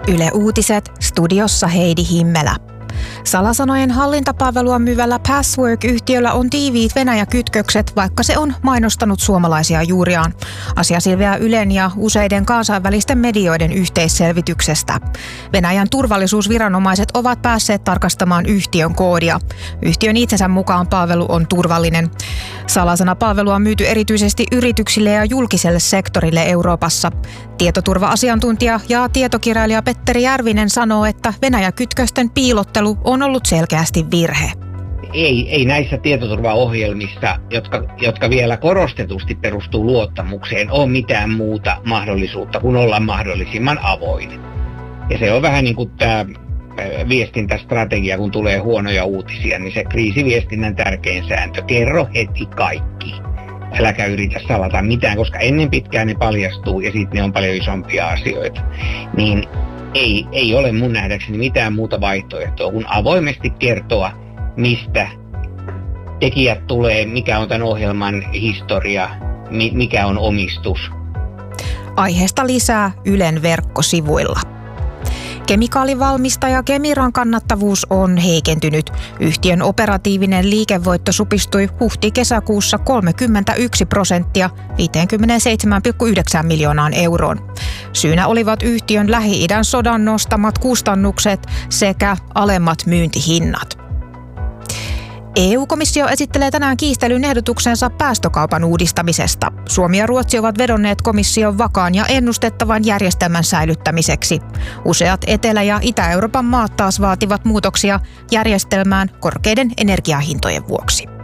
Yle Uutiset, studiossa Heidi Himmelä. Salasanojen hallintapalvelua myyvällä Passwork-yhtiöllä on tiiviit Venäjä-kytkökset, vaikka se on mainostanut suomalaisia juuriaan. Asia selviää Ylen ja useiden kansainvälisten medioiden yhteisselvityksestä. Venäjän turvallisuusviranomaiset ovat päässeet tarkastamaan yhtiön koodia. Yhtiön itsensä mukaan palvelu on turvallinen. Salasanapalvelua on myyty erityisesti yrityksille ja julkiselle sektorille Euroopassa. Tietoturva-asiantuntija ja tietokirjailija Petteri Järvinen sanoo, että Venäjä-kytkösten piilottelu on ollut selkeästi virhe. Ei näissä tietoturvaohjelmissa, jotka vielä korostetusti perustuu luottamukseen, ole mitään muuta mahdollisuutta kuin olla mahdollisimman avoin. Ja se on vähän niin kuin tämä viestintästrategia, kun tulee huonoja uutisia, niin se kriisiviestinnän tärkein sääntö: kerro heti kaikki. Äläkä yritä salata mitään, koska ennen pitkään ne paljastuu ja sitten ne on paljon isompia asioita. Niin ei ole mun nähdäkseni mitään muuta vaihtoehtoa kuin avoimesti kertoa, mistä tekijät tulee, mikä on tämän ohjelman historia, mikä on omistus. Aiheesta lisää Ylen verkkosivuilla. Kemikaalivalmistaja Kemiran kannattavuus on heikentynyt. Yhtiön operatiivinen liikevoitto supistui huhti-kesäkuussa 31% 57,9 miljoonaan euroon. Syynä olivat yhtiön Lähi-idän sodan nostamat kustannukset sekä alemmat myyntihinnat. EU-komissio esittelee tänään kiistelyn ehdotuksensa päästökaupan uudistamisesta. Suomi ja Ruotsi ovat vedonneet komission vakaan ja ennustettavan järjestelmän säilyttämiseksi. Useat Etelä- ja Itä-Euroopan maat taas vaativat muutoksia järjestelmään korkeiden energiahintojen vuoksi.